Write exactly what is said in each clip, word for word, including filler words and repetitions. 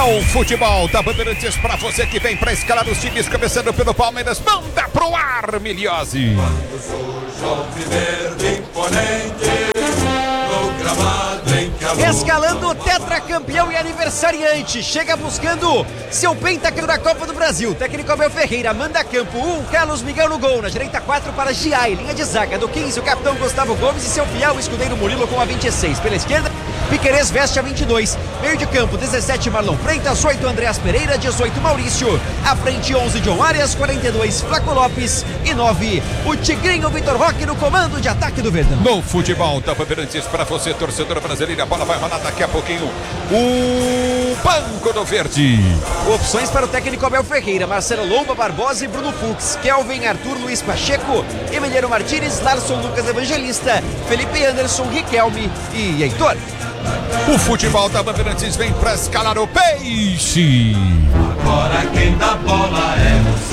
É o futebol da Bandeirantes pra você que vem pra escalar os times, começando pelo Palmeiras. Manda pro ar, Miliose. Quando surge o verde imponente no gramado em que a lua... Escalando o tetracampeão e aniversariante, chega buscando seu pentacampeão da Copa do Brasil. Técnico Abel Ferreira, manda campo um, Carlos Miguel no gol, na direita quatro para Giai, linha de zaga do quinze, o capitão Gustavo Gomes e seu fiel escudeiro Murilo com a vinte e seis. Pela esquerda, Piquerez veste a vinte e dois, meio de campo dezessete Marlon Freitas, oito Andreas Pereira, dezoito Maurício, à frente onze John Arias, quarenta e dois Flaco Lopes e nove o Tigrinho Vitor Roque no comando de ataque do Verdão. No futebol da Bandeirantes pra você, torcedor brasileiro, a bola vai rolar daqui a pouquinho. O Banco do Verde. Opções para o técnico Abel Ferreira: Marcelo Lomba, Barbosa e Bruno Fux, Kelvin, Arthur, Luiz Pacheco, Emiliano Martínez, Larson, Lucas Evangelista, Felipe Anderson, Riquelme e Heitor. O futebol da Bandeirantes vem pra escalar o peixe. Agora quem dá bola é o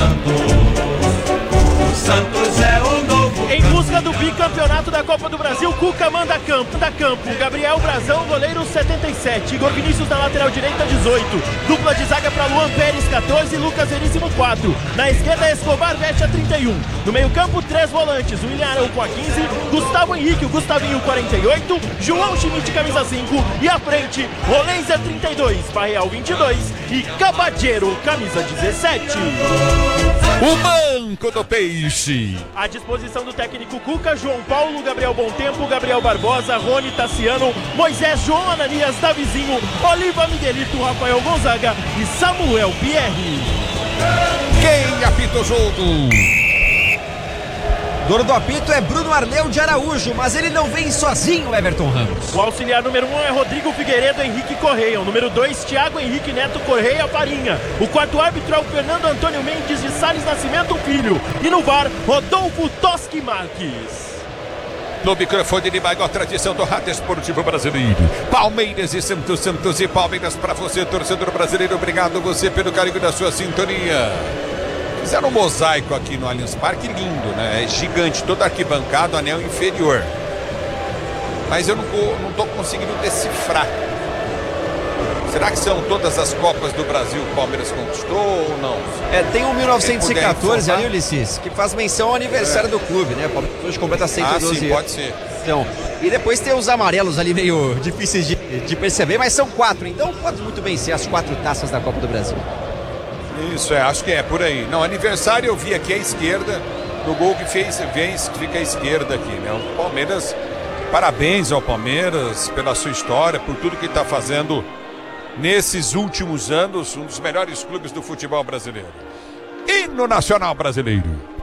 Santos. O Santos é o novo. Em busca do bicampeonato da Copa do Brasil, Cuca manda campo, da campo, Gabriel Brazão, goleiro setenta e sete, Igor Vinícius na lateral direita dezoito, dupla de zaga para Luan Pérez quatorze, Lucas Veríssimo quatro, na esquerda Escobar veste a trinta e um, no meio campo três volantes, William Arão com a quinze, Gustavo Henrique, o Gustavinho quarenta e oito, João Schmidt camisa cinco e à frente Rolenzer trinta e dois, Barreal vinte e dois e Cabadeiro camisa dezessete. O Banco do Peixe. À disposição do técnico Cuca, João Paulo, Gabriel Bontempo, Gabriel Barbosa, Rony Tassiano, Moisés, João Ananias, Davizinho, Oliva Miguelito, Rafael Gonzaga e Samuel Pierre. Quem apita o jogo? Dono do apito é Bruno Arleu de Araújo, mas ele não vem sozinho, Everton Ramos. O auxiliar número um é Rodrigo Figueiredo Henrique Correia. O número dois, Thiago Henrique Neto Correia Farinha. O quarto árbitro é o Fernando Antônio Mendes de Salles Nascimento Filho. E no V A R, Rodolfo Toschi Marques. No microfone de maior tradição do rádio esportivo brasileiro. Palmeiras e Santos, Santos e Palmeiras para você, torcedor brasileiro. Obrigado você pelo carinho da sua sintonia. Fizeram um mosaico aqui no Allianz Parque, lindo, né? É gigante, toda arquibancada, anel inferior. Mas eu não, não tô conseguindo decifrar. Será que são todas as Copas do Brasil que o Palmeiras conquistou ou não? É, tem um mil novecentos e quatorze ali, Ulisses, que faz menção ao aniversário é. do clube, né? O Palmeiras hoje completa cento e doze ah, sim, pode ser. Então, e depois tem os amarelos ali meio difíceis de, de perceber, mas são quatro, então pode muito bem ser as quatro taças da Copa do Brasil. Isso, é, acho que é por aí. Não, aniversário eu vi aqui à esquerda, no gol que fez, fez fica à esquerda aqui, né? O Palmeiras, parabéns ao Palmeiras pela sua história, por tudo que está fazendo nesses últimos anos, um dos melhores clubes do futebol brasileiro. E no Nacional Brasileiro.